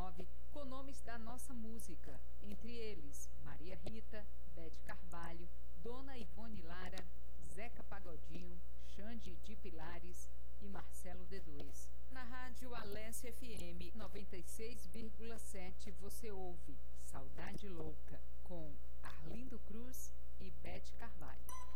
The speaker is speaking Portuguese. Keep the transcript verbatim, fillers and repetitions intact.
nove com nomes da nossa música, entre eles Maria Rita, Beth Carvalho, Dona Ivone Lara, Zeca Pagodinho, Xande de Pilares e Marcelo D dois. Na rádio Alesse F M noventa e seis vírgula sete você ouve Saudade Louca com Arlindo Cruz e Beth Carvalho.